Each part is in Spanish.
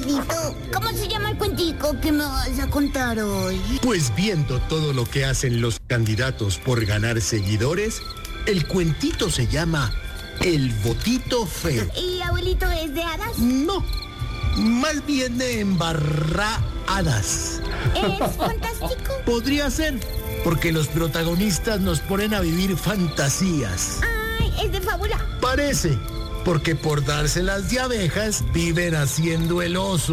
abuelito, ¿cómo se llama el cuentico que me vas a contar hoy? Pues viendo todo lo que hacen los candidatos por ganar seguidores, el cuentito se llama El Botito Feo. ¿Y abuelito es de hadas? No, más bien de embarradas. ¿Es fantástico? Podría ser, porque los protagonistas nos ponen a vivir fantasías. Ay, ¿es de fábula? Parece, porque por dárselas de abejas viven haciendo el oso.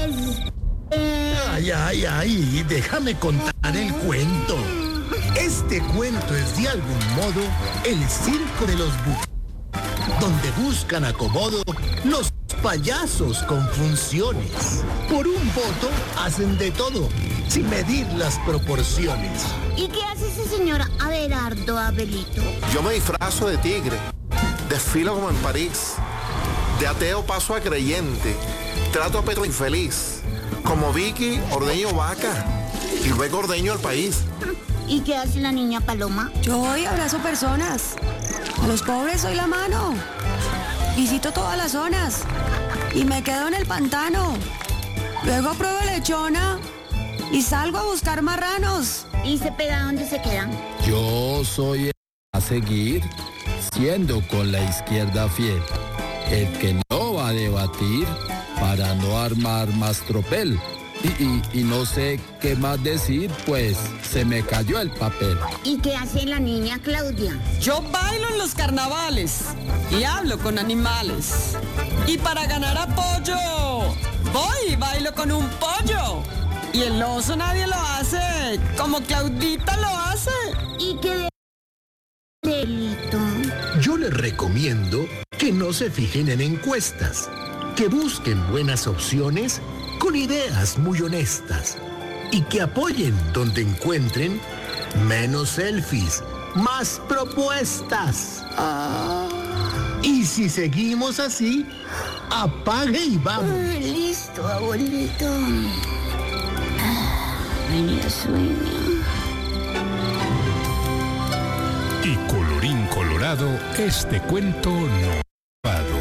Ay, déjame contar el cuento. Este cuento es de algún modo el circo de los donde buscan acomodo los payasos con funciones. Por un voto hacen de todo, sin medir las proporciones. ¿Y qué hace ese señor Abelardo Abelito? Yo me disfrazo de tigre, desfilo como en París, de ateo paso a creyente, trato a Petro infeliz, como Vicky ordeño vaca y luego ordeño al país. ¿Y qué hace la niña Paloma? Yo hoy abrazo personas, a los pobres doy la mano, visito todas las zonas y me quedo en el pantano, luego pruebo lechona y salgo a buscar marranos. ¿Y se pega donde se quedan? Yo soy el a seguir, siendo con la izquierda fiel, el que no va a debatir para no armar más tropel. Y no sé qué más decir, pues se me cayó el papel. ¿Y qué hace la niña Claudia? Yo bailo en los carnavales y hablo con animales. Y para ganar apoyo, voy y bailo con un pollo. Y el oso nadie lo hace, como Claudita lo hace. ¿Y qué delito? Yo les recomiendo que no se fijen en encuestas, que busquen buenas opciones con ideas muy honestas y que apoyen donde encuentren menos selfies, más propuestas. Y si seguimos así, apague y vamos. Listo, abuelito. Venía sueño. Y colorín colorado, este cuento no acabado.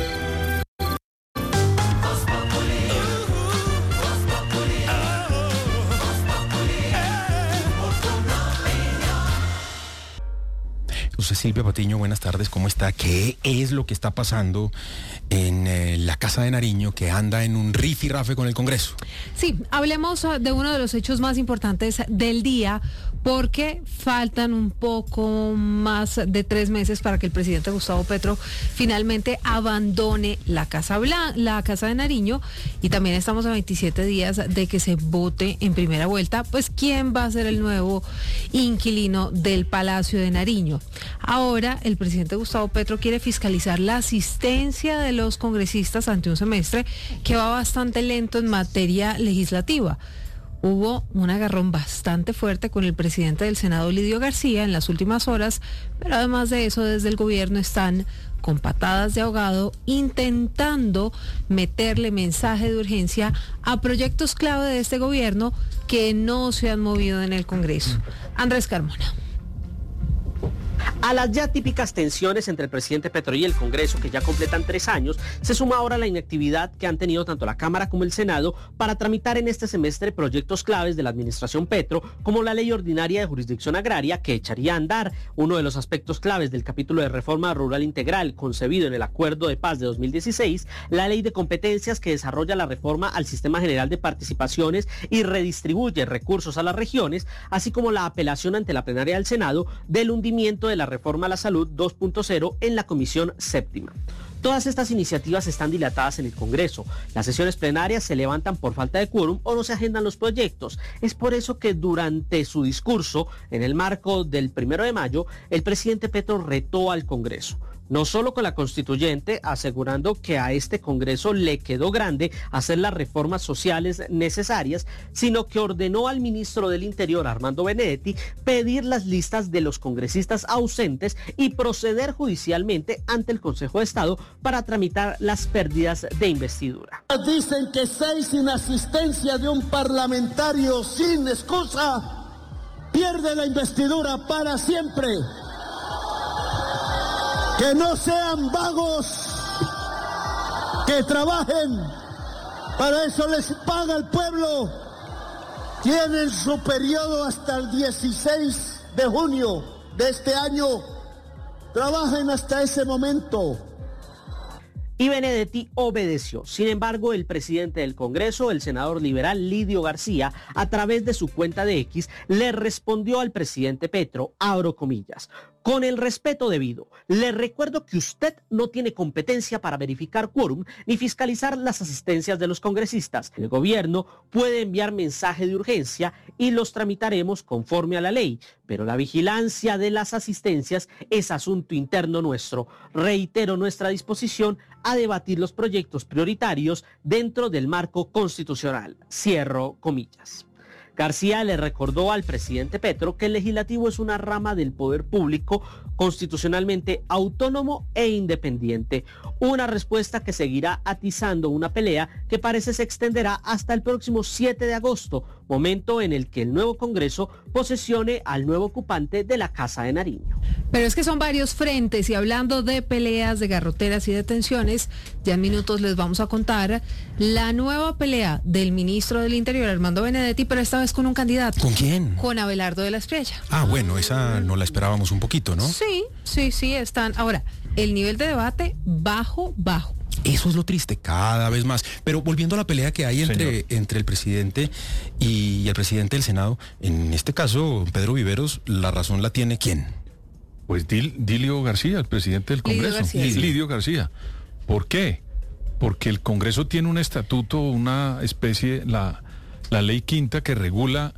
José Silvia Patiño, buenas tardes, ¿cómo está? ¿Qué es lo que está pasando en la Casa de Nariño, que anda en un rifirrafe con el Congreso? Sí, hablemos de uno de los hechos más importantes del día, porque faltan un poco más de 3 meses para que el presidente Gustavo Petro finalmente abandone la Casa de Nariño, y también estamos a 27 días de que se vote en primera vuelta, pues quién va a ser el nuevo inquilino del Palacio de Nariño. Ahora, el presidente Gustavo Petro quiere fiscalizar la asistencia de los congresistas ante un semestre que va bastante lento en materia legislativa. Hubo un agarrón bastante fuerte con el presidente del Senado, Lidio García, en las últimas horas, pero además de eso, desde el gobierno están con patadas de ahogado intentando meterle mensaje de urgencia a proyectos clave de este gobierno que no se han movido en el Congreso. Andrés Carmona. A las ya típicas tensiones entre el presidente Petro y el Congreso, que ya completan 3 años, se suma ahora la inactividad que han tenido tanto la Cámara como el Senado para tramitar en este semestre proyectos claves de la administración Petro, como la Ley Ordinaria de Jurisdicción Agraria, que echaría a andar uno de los aspectos claves del capítulo de Reforma Rural Integral concebido en el Acuerdo de Paz de 2016, la Ley de Competencias, que desarrolla la reforma al Sistema General de Participaciones y redistribuye recursos a las regiones, así como la apelación ante la plenaria del Senado del hundimiento de la Reforma a la Salud 2.0 en la Comisión Séptima. Todas estas iniciativas están dilatadas en el Congreso. Las sesiones plenarias se levantan por falta de quórum o no se agendan los proyectos. Es por eso que durante su discurso, en el marco del 1 de mayo, el presidente Petro retó al Congreso. No solo con la constituyente, asegurando que a este Congreso le quedó grande hacer las reformas sociales necesarias, sino que ordenó al ministro del Interior, Armando Benedetti, pedir las listas de los congresistas ausentes y proceder judicialmente ante el Consejo de Estado para tramitar las pérdidas de investidura. Dicen que 6 sin asistencia de un parlamentario sin excusa pierde la investidura para siempre. Que no sean vagos, que trabajen, Para eso les paga el pueblo. Tienen su periodo hasta el 16 de junio de este año. Trabajen hasta ese momento. Y Benedetti obedeció. Sin embargo, el presidente del Congreso, el senador liberal Lidio García, a través de su cuenta de X, le respondió al presidente Petro, abro comillas, con el respeto debido, le recuerdo que usted no tiene competencia para verificar quórum ni fiscalizar las asistencias de los congresistas. El gobierno puede enviar mensaje de urgencia y los tramitaremos conforme a la ley, pero la vigilancia de las asistencias es asunto interno nuestro. Reitero nuestra disposición a debatir los proyectos prioritarios dentro del marco constitucional. Cierro comillas. García le recordó al presidente Petro que el legislativo es una rama del poder público constitucionalmente autónomo e independiente. Una respuesta que seguirá atizando una pelea que parece se extenderá hasta el próximo 7 de agosto, momento en el que el nuevo Congreso posesione al nuevo ocupante de la Casa de Nariño. Pero es que son varios frentes y hablando de peleas, de garroteras y de tensiones, ya en minutos les vamos a contar la nueva pelea del ministro del Interior, Armando Benedetti, pero esta vez con un candidato. ¿Con quién? Con Abelardo de la Espriella. Ah, bueno, esa no la esperábamos un poquito, ¿no? Sí, están. Ahora, el nivel de debate bajo. Eso es lo triste, cada vez más. Pero volviendo a la pelea que hay entre el presidente y el presidente del Senado, en este caso, Pedro Viveros, la razón la tiene ¿quién? Pues Dilio García, el presidente del Congreso. Lidio García. ¿Por qué? Porque el Congreso tiene un estatuto, una especie, la ley quinta que regula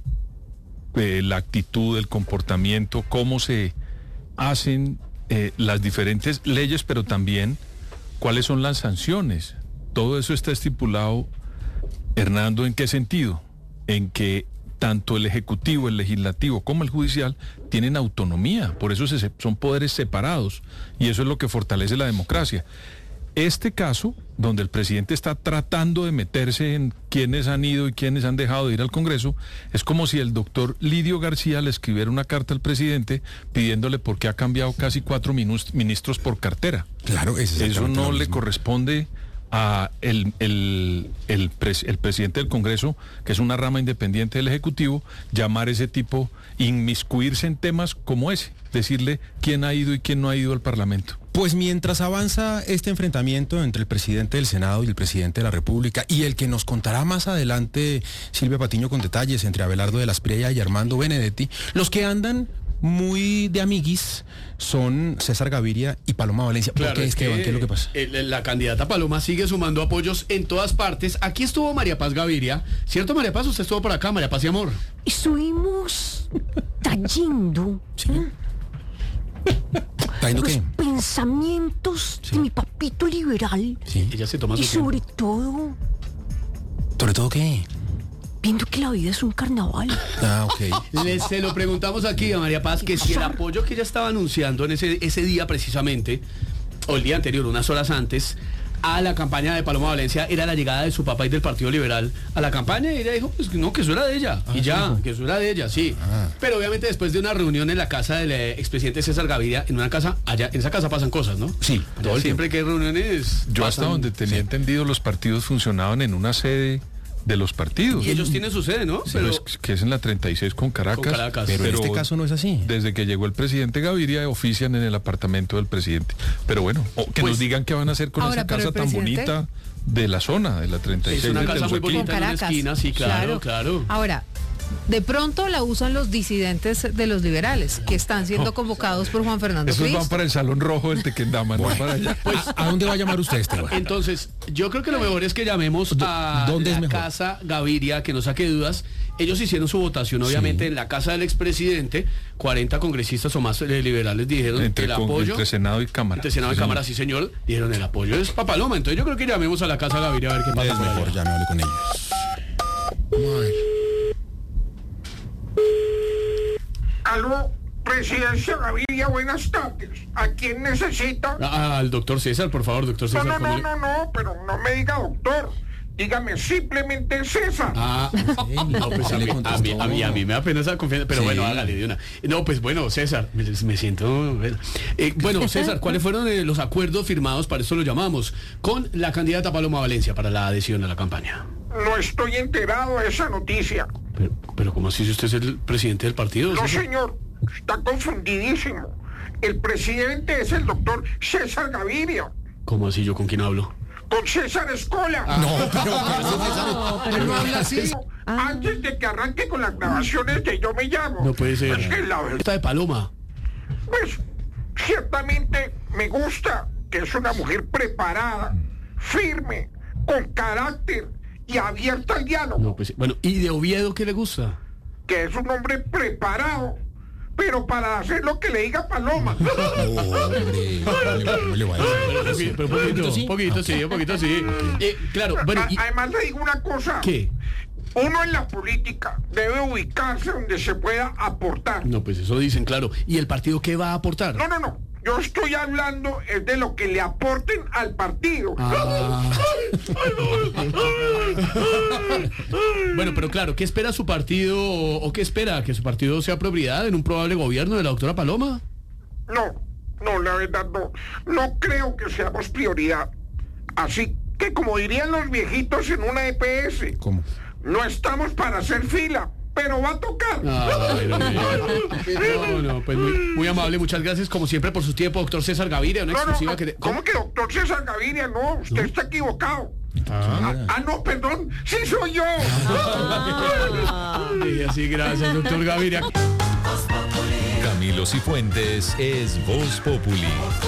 la actitud, el comportamiento, cómo se hacen las diferentes leyes, pero también cuáles son las sanciones. Todo eso está estipulado, Hernando, ¿en qué sentido? En que tanto el Ejecutivo, el Legislativo como el Judicial tienen autonomía, por eso son poderes separados y eso es lo que fortalece la democracia. Este caso, donde el presidente está tratando de meterse en quiénes han ido y quiénes han dejado de ir al Congreso, es como si el doctor Lidio García le escribiera una carta al presidente pidiéndole por qué ha cambiado casi 4 ministros por cartera. Claro, eso no le corresponde a el presidente del Congreso, que es una rama independiente del Ejecutivo, llamar ese tipo, inmiscuirse en temas como ese, decirle quién ha ido y quién no ha ido al Parlamento. Pues mientras avanza este enfrentamiento entre el presidente del Senado y el presidente de la República, y el que nos contará más adelante Silvia Patiño con detalles entre Abelardo de la Espriella y Armando Benedetti, los que andan muy de amiguis son César Gaviria y Paloma Valencia. Claro, ¿Por qué, Esteban? ¿Qué es lo que pasa? La candidata Paloma sigue sumando apoyos en todas partes. Aquí estuvo María Paz Gaviria. ¿Cierto, María Paz? Usted estuvo por acá, María Paz y amor. Estuvimos trayendo ¿Trayendo los qué? pensamientos de mi papito liberal. Sí. Ella se toma su Y tiempo. sobre todo, ¿Sobre todo qué? viendo que la vida es un carnaval. Ah, ok. Se lo preguntamos aquí a María Paz, que si el apoyo que ella estaba anunciando en ese día precisamente, o el día anterior, unas horas antes, a la campaña de Paloma Valencia, era la llegada de su papá y del Partido Liberal a la campaña, y ella dijo, pues no, que eso era de ella, y ya, que eso era de ella, sí. Pero obviamente después de una reunión en la casa del expresidente César Gaviria, en una casa, allá, en esa casa pasan cosas, ¿no? Sí, todo el siempre que hay reuniones. Yo hasta donde tenía entendido, los partidos funcionaban en una sede de los partidos. Y ellos tienen su sede, ¿no? Sí, pero que es en la 36 con Caracas. Pero en este caso no es así. Desde que llegó el presidente Gaviria, ofician en el apartamento del presidente. Pero bueno, que nos digan qué van a hacer con esa casa tan bonita de la zona, de la 36. Es una casa muy bonita en una esquina, sí, claro. Ahora, de pronto la usan los disidentes de los liberales, que están siendo convocados por Juan Fernando Esos Cristo. van para el Salón Rojo del Tequendama, no para allá. Pues, ¿A dónde va a llamar usted, Esteban? Entonces, yo creo que lo mejor es que llamemos a la casa Gaviria, que no saque dudas. Ellos hicieron su votación, obviamente, en la casa del expresidente. 40 congresistas o más liberales dijeron el apoyo. Entre Senado y Cámara. Entre Senado y Cámara, sí, señor. Dijeron el apoyo es para Paloma. Entonces yo creo que llamemos a la casa Gaviria a ver qué pasa. Es mejor, ya me hablé con ellos. Aló, Presidencia Gaviria, buenas tardes. ¿A quién necesita? Al doctor César, por favor, doctor César. No, pero no me diga doctor. dígame simplemente César. No, pues a mí me da pena esa confianza, pero bueno, hágale de una. No, pues bueno, César, me siento... bueno, César, ¿cuáles fueron los acuerdos firmados, para eso lo llamamos, con la candidata Paloma Valencia para la adhesión a la campaña? No estoy enterado de esa noticia. Pero ¿cómo así si usted es el presidente del partido? No, señor, está confundidísimo. El presidente es el doctor César Gaviria. ¿Cómo así? ¿Yo con quién hablo? Con César Escola. Pero no habla así. Antes de que arranque con las grabaciones de Yo Me Llamo. No puede ser. Es que la verdad... Está de Paloma. Pues, ciertamente me gusta que es una mujer preparada, firme, con carácter y abierta al diálogo. No, pues, bueno, ¿y de Oviedo qué le gusta? Que es un hombre preparado, pero para hacer lo que le diga Paloma. Pero un poquito sí. Claro, bueno. Además le digo una cosa. ¿Qué? Uno en la política debe ubicarse donde se pueda aportar. No, pues eso dicen, claro. ¿Y el partido qué va a aportar? No. Yo estoy hablando es de lo que le aporten al partido. Bueno, pero claro, ¿qué espera su partido o qué espera? ¿Que su partido sea prioridad en un probable gobierno de la doctora Paloma? No, la verdad no. No creo que seamos prioridad. Así que, como dirían los viejitos en una EPS, ¿cómo? No estamos para hacer fila, pero va a tocar. No, pues muy amable, muchas gracias como siempre por su tiempo, doctor César Gaviria, una exclusiva que... ¿Cómo que doctor César Gaviria? No, usted está equivocado. No, perdón, sí soy yo. Así, gracias, doctor Gaviria. Camilo Cifuentes es Voz Populi.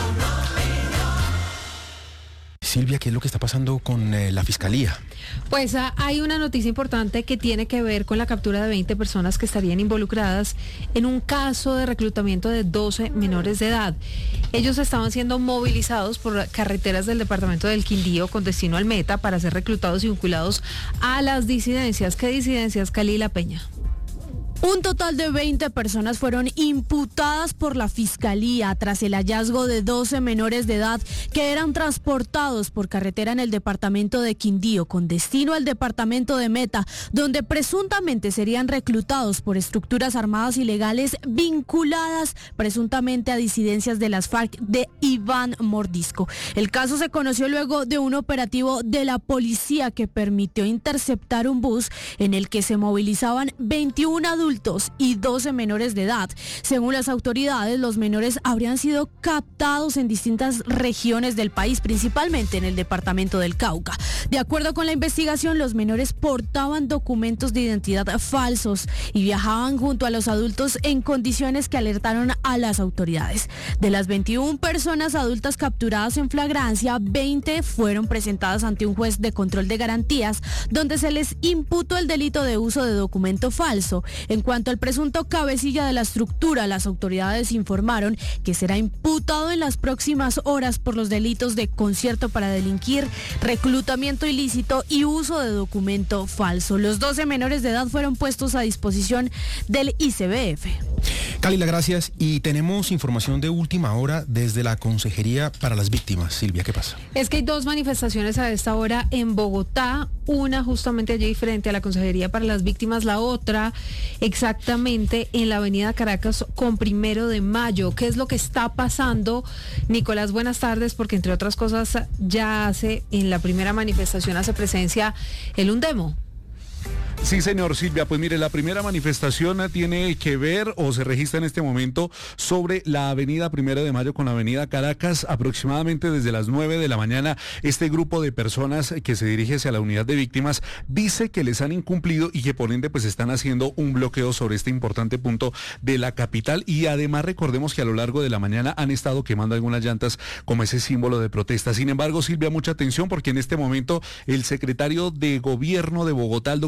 Silvia, ¿qué es lo que está pasando con la fiscalía? Pues hay una noticia importante que tiene que ver con la captura de 20 personas que estarían involucradas en un caso de reclutamiento de 12 menores de edad. Ellos estaban siendo movilizados por carreteras del departamento del Quindío con destino al Meta para ser reclutados y vinculados a las disidencias. ¿Qué disidencias, Calila Peña? Un total de 20 personas fueron imputadas por la Fiscalía tras el hallazgo de 12 menores de edad que eran transportados por carretera en el departamento de Quindío con destino al departamento de Meta, donde presuntamente serían reclutados por estructuras armadas ilegales vinculadas presuntamente a disidencias de las FARC de Iván Mordisco. El caso se conoció luego de un operativo de la policía que permitió interceptar un bus en el que se movilizaban 21 adultos y 12 menores de edad. Según las autoridades, los menores habrían sido captados en distintas regiones del país, principalmente en el departamento del Cauca. De acuerdo con la investigación, los menores portaban documentos de identidad falsos y viajaban junto a los adultos en condiciones que alertaron a las autoridades. De las 21 personas adultas capturadas en flagrancia, 20 fueron presentadas ante un juez de control de garantías, donde se les imputó el delito de uso de documento falso. En cuanto al presunto cabecilla de la estructura, las autoridades informaron que será imputado en las próximas horas por los delitos de concierto para delinquir, reclutamiento ilícito y uso de documento falso. Los 12 menores de edad fueron puestos a disposición del ICBF. Calila, gracias. Y tenemos información de última hora desde la Consejería para las Víctimas. Silvia, ¿qué pasa? Es que hay dos manifestaciones a esta hora en Bogotá, una justamente allí frente a la Consejería para las Víctimas, la otra exactamente en la avenida Caracas con 1 de Mayo. ¿Qué es lo que está pasando? Nicolás, buenas tardes, porque entre otras cosas ya en la primera manifestación hace presencia el Undemo. Sí, señor, Silvia, pues mire, la primera manifestación tiene que ver o se registra en este momento sobre la avenida 1 de Mayo con la avenida Caracas, aproximadamente desde las 9 de la mañana. Este grupo de personas que se dirige hacia la unidad de víctimas dice que les han incumplido y que por ende pues están haciendo un bloqueo sobre este importante punto de la capital, y además recordemos que a lo largo de la mañana han estado quemando algunas llantas como ese símbolo de protesta. Sin embargo, Silvia, mucha atención porque en este momento el secretario de Gobierno de Bogotá, el doctor Gustavo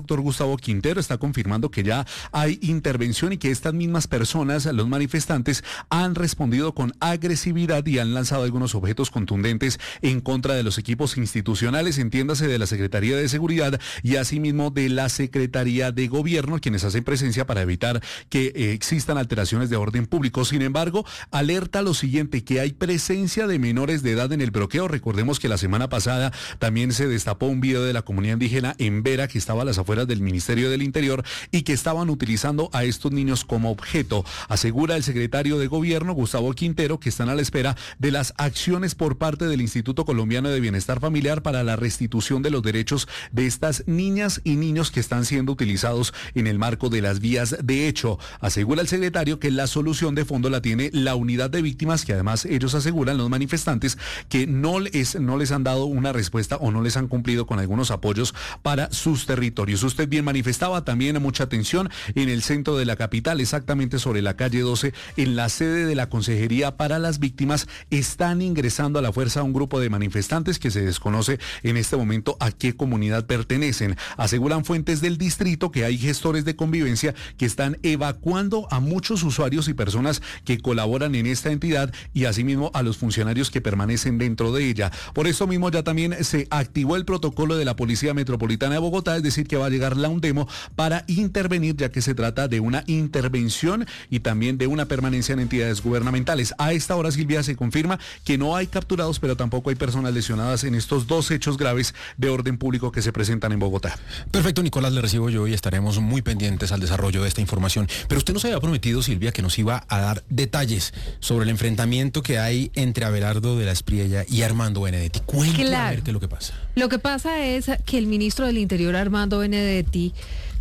Gustavo Quintero, está confirmando que ya hay intervención y que estas mismas personas, los manifestantes, han respondido con agresividad y han lanzado algunos objetos contundentes en contra de los equipos institucionales, entiéndase de la Secretaría de Seguridad y asimismo de la Secretaría de Gobierno, quienes hacen presencia para evitar que existan alteraciones de orden público. Sin embargo, alerta lo siguiente, que hay presencia de menores de edad en el bloqueo. Recordemos que la semana pasada también se destapó un video de la comunidad indígena en Vera, que estaba a las afueras del Ministerio del Interior y que estaban utilizando a estos niños como objeto. Asegura el secretario de Gobierno, Gustavo Quintero, que están a la espera de las acciones por parte del Instituto Colombiano de Bienestar Familiar para la restitución de los derechos de estas niñas y niños que están siendo utilizados en el marco de las vías de hecho. Asegura el secretario que la solución de fondo la tiene la unidad de víctimas, que además ellos aseguran, los manifestantes, que no les han dado una respuesta o no les han cumplido con algunos apoyos para sus territorios. Usted bien manifestaba también mucha atención en el centro de la capital, exactamente sobre la calle 12, en la sede de la Consejería para las Víctimas, están ingresando a la fuerza un grupo de manifestantes que se desconoce en este momento a qué comunidad pertenecen. Aseguran fuentes del distrito que hay gestores de convivencia que están evacuando a muchos usuarios y personas que colaboran en esta entidad y asimismo a los funcionarios que permanecen dentro de ella. Por eso mismo ya también se activó el protocolo de la Policía Metropolitana de Bogotá, es decir, que va a llegar la UNDEMO para intervenir, ya que se trata de una intervención y también de una permanencia en entidades gubernamentales. A esta hora, Silvia, se confirma que no hay capturados, pero tampoco hay personas lesionadas en estos dos hechos graves de orden público que se presentan en Bogotá. Perfecto, Nicolás, le recibo yo y estaremos muy pendientes al desarrollo de esta información. Pero usted nos había prometido, Silvia, que nos iba a dar detalles sobre el enfrentamiento que hay entre Abelardo de la Espriella y Armando Benedetti. Cuéntame a ver qué es lo que pasa. Lo que pasa es que el ministro del Interior, Armando Benedetti,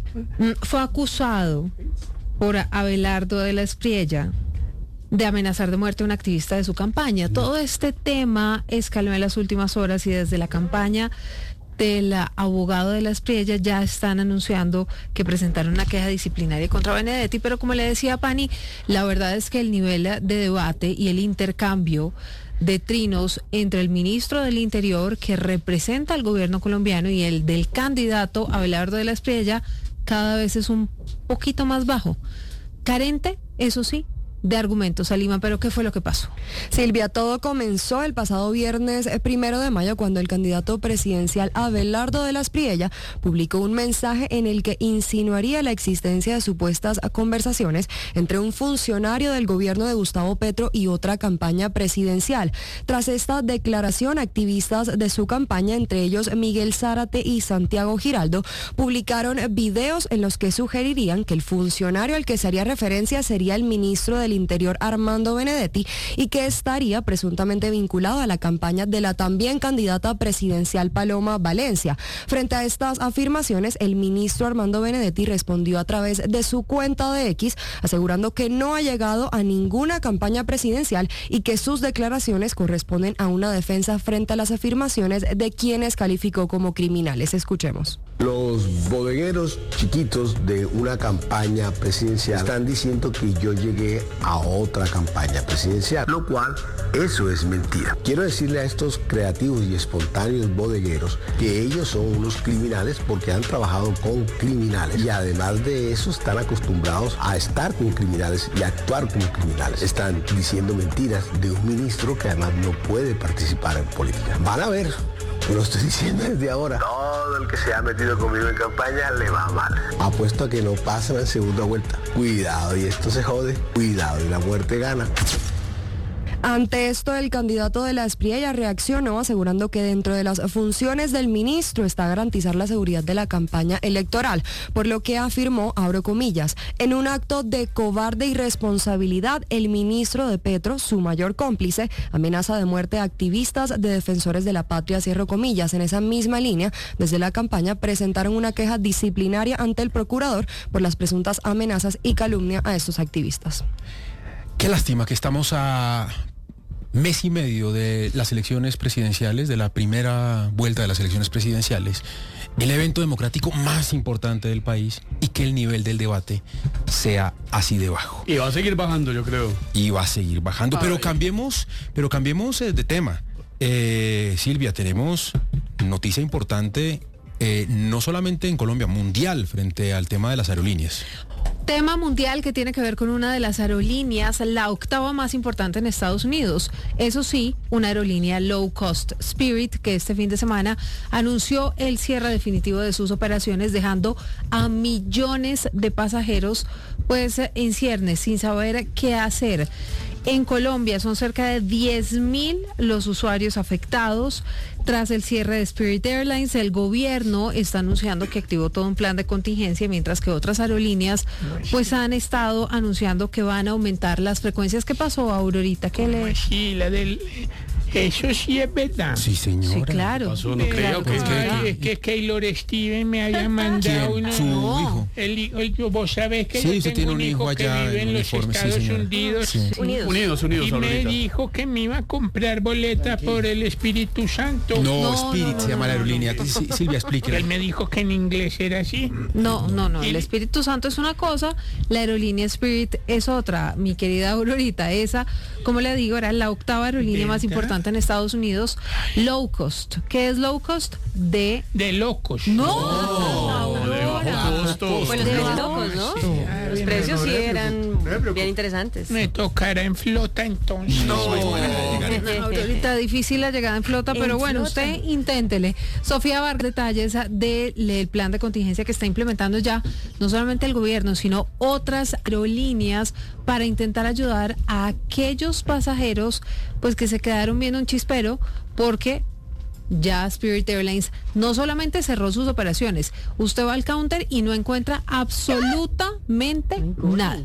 fue acusado por Abelardo de la Espriella de amenazar de muerte a un activista de su campaña. Todo este tema escaló en las últimas horas y desde la campaña del abogado de la Espriella ya están anunciando que presentaron una queja disciplinaria contra Benedetti, pero como le decía Pani, la verdad es que el nivel de debate y el intercambio de trinos entre el ministro del Interior, que representa al gobierno colombiano, y el del candidato Abelardo de la Espriella, cada vez es un poquito más bajo. Carente, eso sí, de argumentos. Alima, ¿pero qué fue lo que pasó? Silvia, todo comenzó el pasado viernes 1 de mayo cuando el candidato presidencial Abelardo de la Espriella publicó un mensaje en el que insinuaría la existencia de supuestas conversaciones entre un funcionario del gobierno de Gustavo Petro y otra campaña presidencial. Tras esta declaración, activistas de su campaña, entre ellos Miguel Zárate y Santiago Giraldo, publicaron videos en los que sugerirían que el funcionario al que se haría referencia sería el ministro del Interior, Armando Benedetti, y que estaría presuntamente vinculado a la campaña de la también candidata presidencial Paloma Valencia. Frente a estas afirmaciones, el ministro Armando Benedetti respondió a través de su cuenta de X, asegurando que no ha llegado a ninguna campaña presidencial y que sus declaraciones corresponden a una defensa frente a las afirmaciones de quienes calificó como criminales. Escuchemos. Los bodegueros chiquitos de una campaña presidencial están diciendo que yo llegué a otra campaña presidencial, lo cual eso es mentira. Quiero decirle a estos creativos y espontáneos bodegueros que ellos son unos criminales porque han trabajado con criminales y además de eso están acostumbrados a estar con criminales y a actuar como criminales. Están diciendo mentiras de un ministro que además no puede participar en política. Van a ver. Lo estoy diciendo desde ahora. Todo el que se ha metido conmigo en campaña le va mal. Apuesto a que no pasan en segunda vuelta. Cuidado y esto se jode. Cuidado y la muerte gana. Ante esto, el candidato de la Espriella reaccionó asegurando que dentro de las funciones del ministro está garantizar la seguridad de la campaña electoral, por lo que afirmó, abro comillas, en un acto de cobarde irresponsabilidad, el ministro de Petro, su mayor cómplice, amenaza de muerte a activistas de defensores de la patria, cierro comillas. En esa misma línea, desde la campaña presentaron una queja disciplinaria ante el procurador por las presuntas amenazas y calumnia a estos activistas. Qué lástima que estamos a mes y medio de las elecciones presidenciales, de la primera vuelta de las elecciones presidenciales, el evento democrático más importante del país, y que el nivel del debate sea así de bajo. Y va a seguir bajando, yo creo. Y va a seguir bajando, pero cambiemos de tema. Silvia, tenemos noticia importante no solamente en Colombia, mundial, frente al tema de las aerolíneas. Tema mundial que tiene que ver con una de las aerolíneas, la octava más importante en Estados Unidos. Eso sí, una aerolínea low cost, Spirit, que este fin de semana anunció el cierre definitivo de sus operaciones, dejando a millones de pasajeros pues en ciernes, sin saber qué hacer. En Colombia son cerca de 10.000 los usuarios afectados. Tras el cierre de Spirit Airlines, el gobierno está anunciando que activó todo un plan de contingencia, mientras que otras aerolíneas pues han estado anunciando que van a aumentar las frecuencias. ¿Qué pasó, Aurorita? ¿Qué le...? Sí, la del... Eso sí es verdad. Sí, señora. Sí, claro. Pasó, no creo que Es que Keylor Steven me había mandado uno. ¿Su hijo? Vos sabés que Sí, yo usted tengo tiene un hijo que allá vive en los uniforme, sí, Estados señora. Unidos. Sí. Unidos, Y me Aurorita. dijo que me iba a comprar boleta por el Espíritu Santo. No, Spirit se llama la aerolínea. Silvia, explíquela. Él me dijo que en inglés era así. No, el Espíritu Santo es una cosa, la aerolínea Spirit es otra, mi querida Aurorita. Esa, como le digo, era la octava aerolínea más importante en Estados Unidos, low cost. ¿Qué es low cost? De locos. No, Pues los precios locos, ¿no? Los precios sí eran bien interesantes. Me tocará en flota entonces. Ahorita difícil la llegada en flota, pero bueno, usted inténtele. Sofía Vargas, detalles del plan de contingencia que está implementando ya no solamente el gobierno, sino otras aerolíneas para intentar ayudar a aquellos pasajeros pues que se quedaron viendo un chispero, porque ya Spirit Airlines no solamente cerró sus operaciones, usted va al counter y no encuentra absolutamente nada.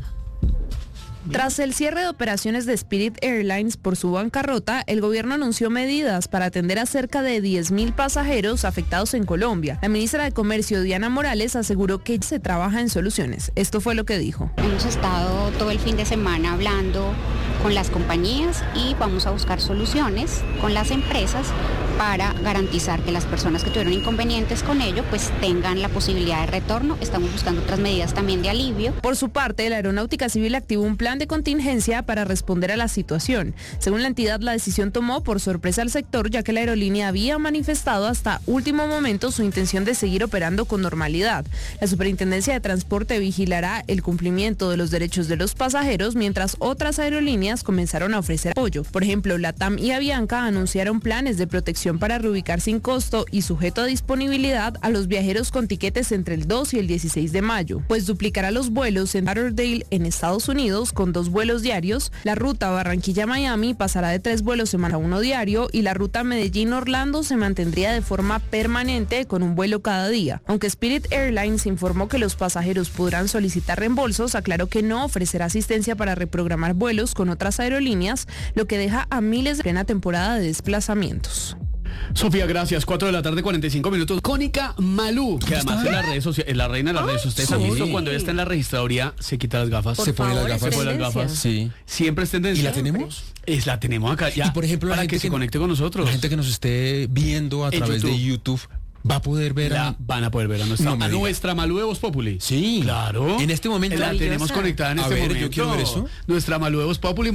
Tras el cierre de operaciones de Spirit Airlines por su bancarrota, el gobierno anunció medidas para atender a cerca de 10.000 pasajeros afectados en Colombia. La ministra de Comercio, Diana Morales, aseguró que se trabaja en soluciones. Esto fue lo que dijo. Hemos estado todo el fin de semana hablando con las compañías y vamos a buscar soluciones con las empresas para garantizar que las personas que tuvieron inconvenientes con ello pues tengan la posibilidad de retorno. Estamos buscando otras medidas también de alivio. Por su parte, la Aeronáutica Civil activó un plan de contingencia para responder a la situación. Según la entidad, la decisión tomó por sorpresa al sector, ya que la aerolínea había manifestado hasta último momento su intención de seguir operando con normalidad. La Superintendencia de Transporte vigilará el cumplimiento de los derechos de los pasajeros, mientras otras aerolíneas comenzaron a ofrecer apoyo. Por ejemplo, LATAM y Avianca anunciaron planes de protección para reubicar sin costo y sujeto a disponibilidad a los viajeros con tiquetes entre el 2 y el 16 de mayo, pues duplicará los vuelos en Lauderdale, en Estados Unidos, con 2 vuelos diarios. La ruta Barranquilla-Miami pasará de 3 vuelos semana a 1 diario, y la ruta Medellín-Orlando se mantendría de forma permanente con un vuelo cada día. Aunque Spirit Airlines informó que los pasajeros podrán solicitar reembolsos, aclaró que no ofrecerá asistencia para reprogramar vuelos con otras aerolíneas, lo que deja a miles de plena temporada de desplazamientos. Sofía, gracias. 4:45 p.m. Cónica Malú, que además en las redes sociales, es la reina de las redes. Ustedes han visto cuando ella está en la registraduría, se quita las gafas. Se pone las gafas. Sí. Siempre es tendencia. ¿Y la tenemos? La tenemos acá ya. Y por ejemplo, para la gente que se conecte con nosotros. La gente que nos esté viendo a través de YouTube va a poder ver van a poder ver a nuestra Malú de Voz Populi. Sí. Claro. En este momento la tenemos conectada en este momento. Yo quiero ver eso. Nuestra Malú de Voz Populi.